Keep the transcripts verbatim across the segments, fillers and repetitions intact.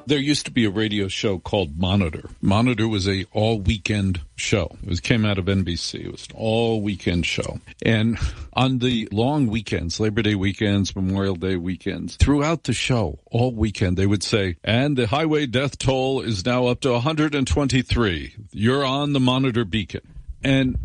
There used to be a radio show called Monitor. Monitor was a all-weekend show. It was, came out of N B C. It was an all-weekend show. And on the long weekends, Labor Day weekends, Memorial Day weekends, throughout the show, all weekend, they would say, and the highway death toll is now up to one hundred twenty-three. You're on the Monitor beacon. And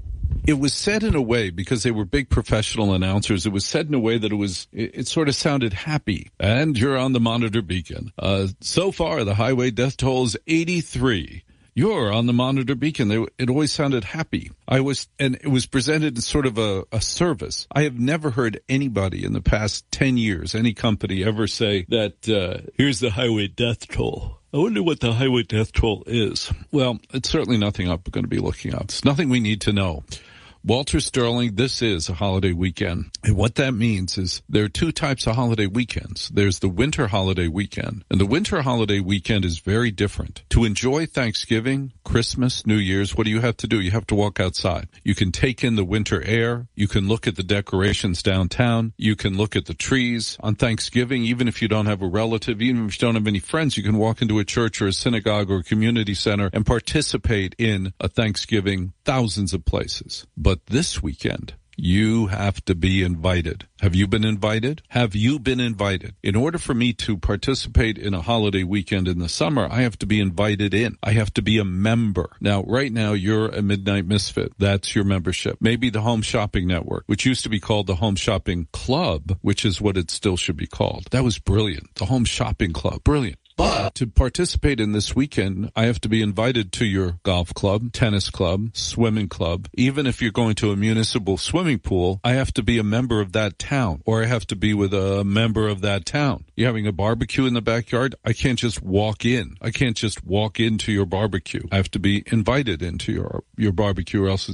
it was said in a way, because they were big professional announcers, it was said in a way that it was, it, it sort of sounded happy. And you're on the Monitor beacon. Uh, so far, the highway death toll is eighty-three. You're on the Monitor beacon. They, it always sounded happy. I was, and it was presented as sort of a, a service. I have never heard anybody in the past ten years, any company ever say that, uh, here's the highway death toll. I wonder what the highway death toll is. Well, it's certainly nothing I'm going to be looking up. It's nothing we need to know. Walter Sterling, this is a holiday weekend. And what that means is there are two types of holiday weekends. There's the winter holiday weekend. And the winter holiday weekend is very different. To enjoy Thanksgiving, Christmas, New Year's, what do you have to do? You have to walk outside. You can take in the winter air. You can look at the decorations downtown. You can look at the trees. On Thanksgiving, even if you don't have a relative, even if you don't have any friends, you can walk into a church or a synagogue or a community center and participate in a Thanksgiving thousands of places. But But this weekend, you have to be invited. Have you been invited? Have you been invited? In order for me to participate in a holiday weekend in the summer, I have to be invited in. I have to be a member. Now, right now, you're a Midnight Misfit. That's your membership. Maybe the Home Shopping Network, which used to be called the Home Shopping Club, which is what it still should be called. That was brilliant. The Home Shopping Club. Brilliant. But to participate in this weekend, I have to be invited to your golf club, tennis club, swimming club. Even if you're going to a municipal swimming pool, I have to be a member of that town, or I have to be with a member of that town. You're having a barbecue in the backyard? I can't just walk in. I can't just walk into your barbecue. I have to be invited into your, your barbecue, or else